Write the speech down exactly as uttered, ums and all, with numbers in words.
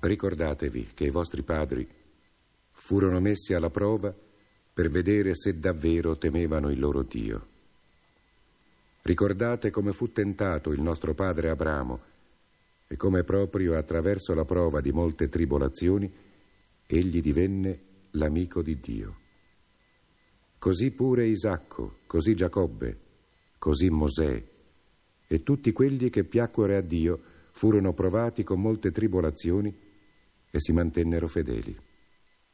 Ricordatevi che i vostri padri furono messi alla prova per vedere se davvero temevano il loro Dio. Ricordate come fu tentato il nostro padre Abramo e come proprio attraverso la prova di molte tribolazioni egli divenne l'amico di Dio. Così pure Isacco, così Giacobbe, così Mosè e tutti quelli che piacquero a Dio furono provati con molte tribolazioni e si mantennero fedeli.